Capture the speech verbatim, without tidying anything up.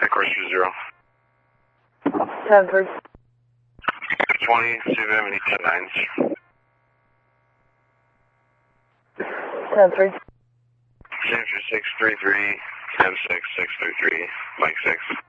course two zero. Ten three. Twenty, see if I have any ten nines. Ten three. San six three three, ten six six three three, Mike six.